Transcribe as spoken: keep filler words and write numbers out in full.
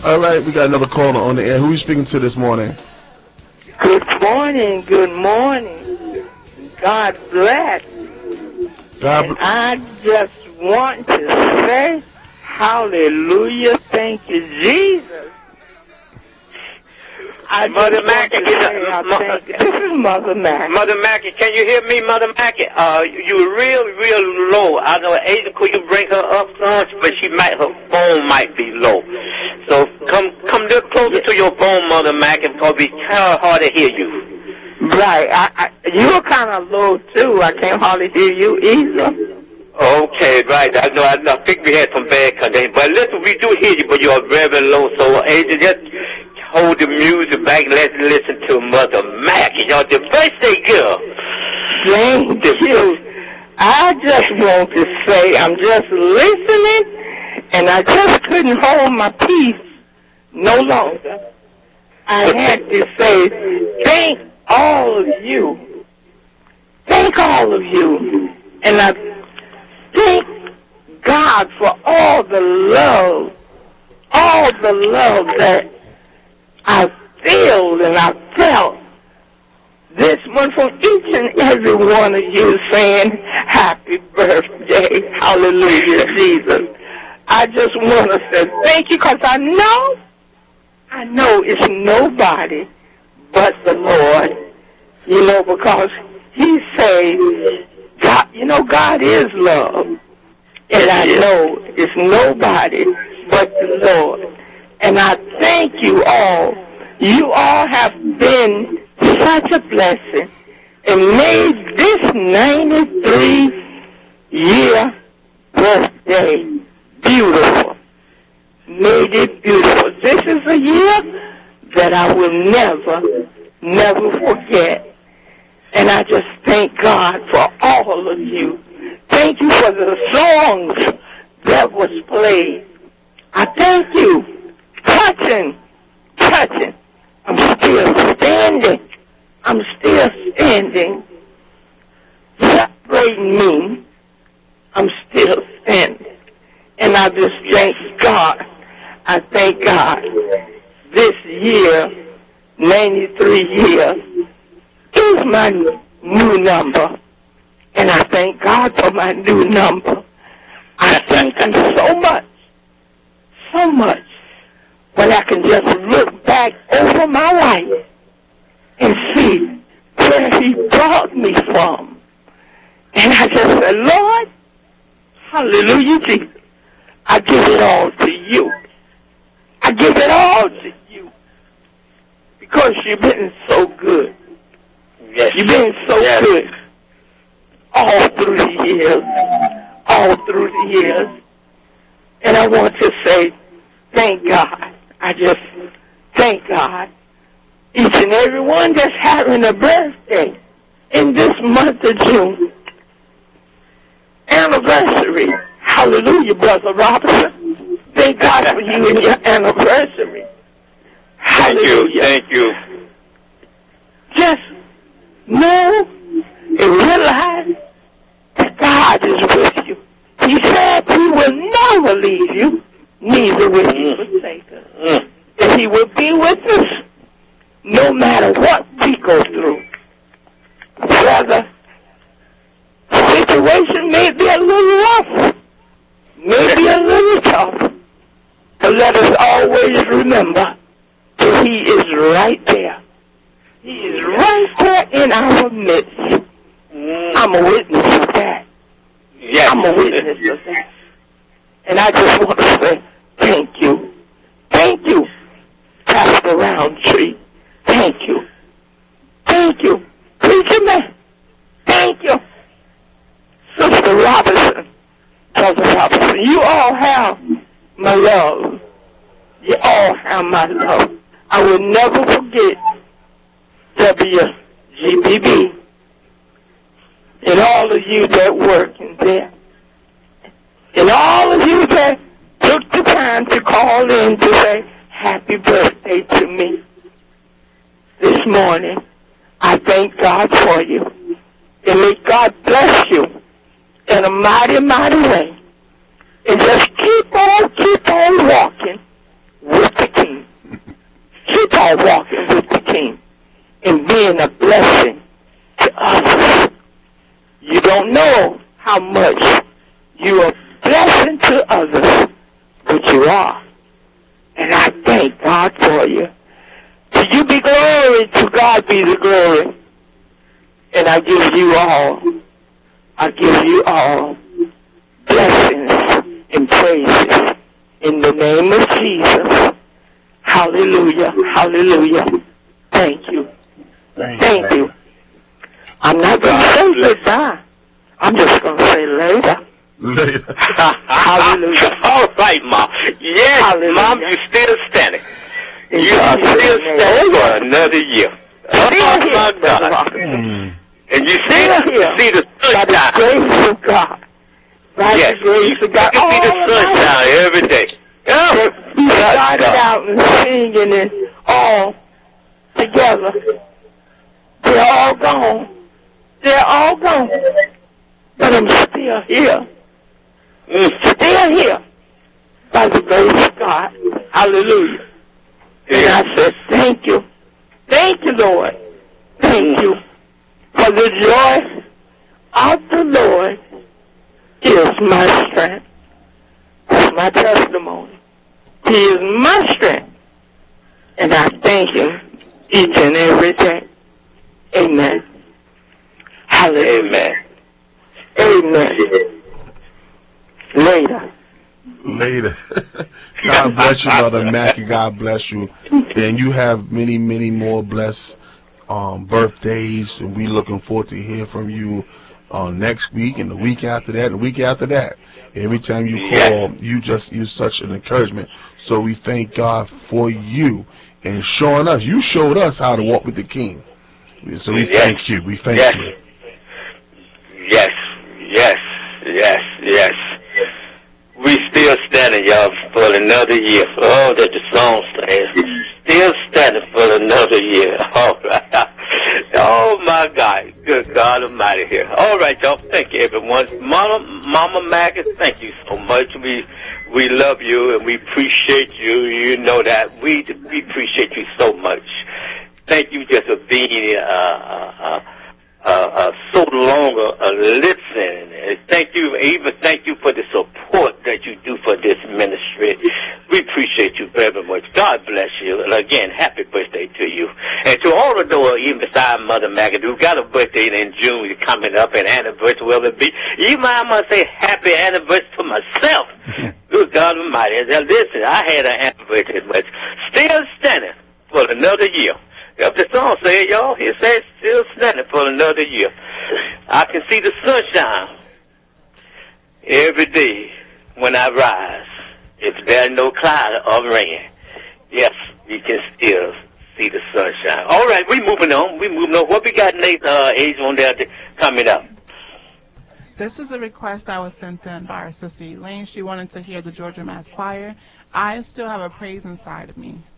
All right, we got another caller on the air. Who are you speaking to this morning? Good morning, good morning. God bless. God and I just want to say, hallelujah, thank you, Jesus. I Mother Mackey, say, I thank you. This is Mother Mackey. Mother Mackey, can you hear me, Mother Mackey? Uh, you're real, real low. I know, Ada, could you bring her up, son? But she might, her phone might be low. So come, come a little closer to your phone, Mother Mackey, because it's kind of hard to hear you. Right. I, I, you're kind of low, too. I can't hardly hear you either. Okay, right. I know, I, know, I think we had some bad connection. But listen, we do hear you, but you're very low. So, Ada, just hold the music back and let's listen to Mother Mackey, you know, the birthday girl. Thank you. I just want to say I'm just listening, and I just couldn't hold my peace no longer. I had to say, thank all of you. Thank all of you. And I thank God for all the love, all the love that I feel and I felt this one from each and every one of you saying, happy birthday, hallelujah, Jesus. I just want to say thank you because I know, I know it's nobody but the Lord, you know, because he says, God, you know, God is love. And I know it's nobody but the Lord. And I thank you all. You all have been such a blessing and made this ninety-three year birthday beautiful. Made it beautiful. This is a year that I will never, never forget. And I just thank God for all of you. Thank you for the songs that was played. I thank you. Touching, touching. I'm still standing. I'm still standing. Separating me. I'm still standing. And I just thank God. I thank God. This year, ninety-three years, is my new number. And I thank God for my new number. I thank him so much. So much. When I can just look back over my life and see where he brought me from. And I just said, Lord, hallelujah, Jesus, I give it all to you. I give it all to you. Because you've been so good. Yes. You've been so yes. good. All through the years. All through the years. And I want to say, thank God. I just thank God. Each and every one that's having a birthday in this month of June. Anniversary. Hallelujah, Brother Robinson. Thank God for you and your anniversary. Hallelujah. Thank you. Thank you. Just know and realize that God is with you. He said he will never leave you, neither will he forsake us. Mm. And he will be with us no matter what we go through. Whether the situation may be a little rough, may be a little tough, but let us always remember that he is right there. He is right there in our midst. Mm. I'm a witness of that. Yes. I'm a witness of that. And I just want to say thank you. Thank you, Pastor Roundtree. Thank you. Thank you, Preacher Man. Thank you, Sister Robinson. Brother Robinson. You all have my love. You all have my love. I will never forget W G B B and all of you that work in there. And all of you that took the time to call in to say happy birthday to me this morning. I thank God for you. And may God bless you in a mighty, mighty way. And just keep on, keep on walking with the King. but you are. And I thank God for you. To you be glory, to God be the glory. And I give you all, I give you all blessings and praises in the name of Jesus. Hallelujah, hallelujah. Thank you. Thank, Thank you. I'm not going to say goodbye. I'm just going to say later. Later. Hallelujah. All right, Mom. Yes, Hallelujah. Mom, you still standing. In You Jesus' still name. standing for another year. Oh, Still here, my Brother God. Walker. Mm. And you see, Still here. see the By the sunshine. grace of God. By Yes, the grace you of God. can see the All of us sunshine every day. Oh, that we my started God. out and singing and all together. They're all gone. They're all gone. But I'm still here. Mm. Still here. By the grace of God. Hallelujah. And I said, thank you. Thank you, Lord. Thank you. For the joy of the Lord is my strength. That's my testimony. He is my strength. And I thank him each and every day. Amen. Hallelujah. Amen. Amen. Later. Later. God bless you, Mother Mackey. God bless you. And you have many, many more blessed um, birthdays. And we looking forward to hear from you uh, next week and the week after that and the week after that. Every time you call, Yes. you just, you're such an encouragement. So we thank God for you and showing us. You showed us how to walk with the King. So we Yes. thank you. We thank Yes. you. Yes, yes, yes, yes. We still standing, y'all, for another year. Oh, that the song says. Still standing for another year. All right. Oh, my God. Good God Almighty here. All right, y'all. Thank you, everyone. Mama, Mama Maggie, thank you so much. We we love you, and we appreciate you. You know that. We, we appreciate you so much. Thank you just for being uh, uh, uh, uh, so long a, a listen. And thank you, even thank you for the support that you do for this ministry. We appreciate you very much. God bless you. And again, happy birthday to you. And to all of those, even beside Mother Maggie, who got a birthday in June coming up, and anniversary will it be. Even I must say happy anniversary to myself. Good God Almighty. Now, listen, I had an anniversary, but still standing for another year. If the song says, y'all, it says still standing for another year. I can see the sunshine every day when I rise. If there's no cloud or rain, yes, we can still see the sunshine. All right, we moving on. We moving on. What we got next, uh, age on there coming up? This is a request that was sent in by our sister Elaine. She wanted to hear the Georgia Mass Choir. I still have a praise inside of me.